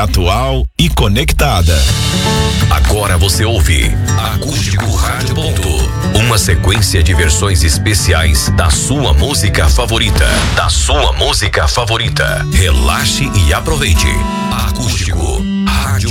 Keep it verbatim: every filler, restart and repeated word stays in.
atual e conectada. Agora você ouve Acústico Rádio Ponto, uma sequência de versões especiais da sua música favorita. Da sua música favorita. Relaxe e aproveite. Acústico